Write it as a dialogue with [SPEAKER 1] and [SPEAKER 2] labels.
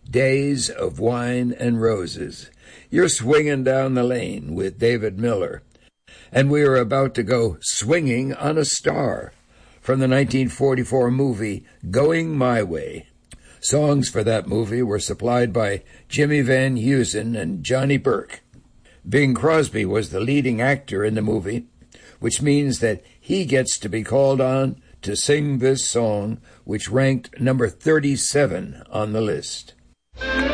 [SPEAKER 1] Days of Wine and Roses. You're swinging down the lane with David Miller. And we are about to go swinging on a star from the 1944 movie Going My Way. Songs for that movie were supplied by Jimmy Van Heusen and Johnny Burke. Bing Crosby was the leading actor in the movie, which means that he gets to be called on to sing this song, which ranked number 37 on the list.